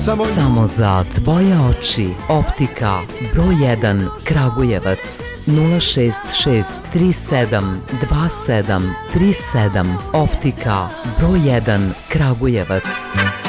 Samo za tvoje oči. Optika broj 1 Kragujevac 066 37 27 37. Optika broj 1 Kragujevac.